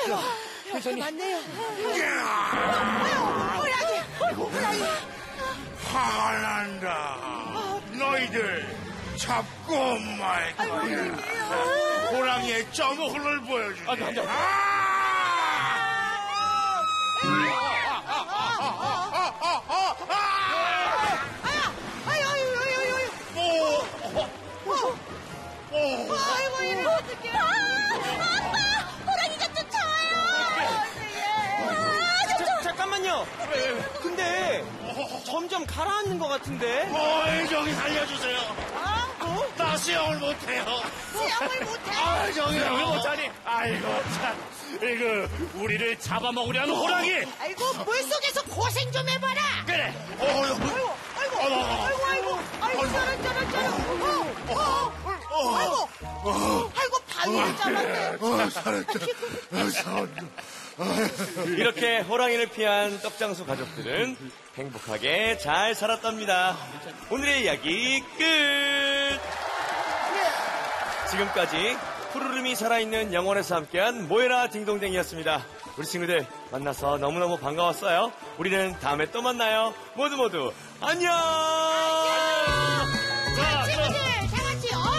회장님. 맞네요. 호랑이. 화가 난다. 너희들 잡고 말 거야. 호랑이의 점호를 보여주지. 아이고, 이거 어떡해. 아빠! 호랑이가 쫓아와요! 잠깐만요. 근데 점점 가라앉는 것 같은데. 저기 살려주세요. 나 수영을 못해요. 수영을 못해. 수영을 못하니. 아이고 참. 이거 우리를 잡아먹으려는 호랑이. 아이고, 물속에서 고생 좀 해봐라. 그래. 아이고, 바위를 잡았네. 살았다. 이렇게 호랑이를 피한 떡장수 가족들은 행복하게 잘 살았답니다. 오늘의 이야기 끝! 지금까지 푸르름이 살아있는 영원에서 함께한 모여라 딩동댕이었습니다. 우리 친구들 만나서 너무너무 반가웠어요. 우리는 다음에 또 만나요. 모두 안녕!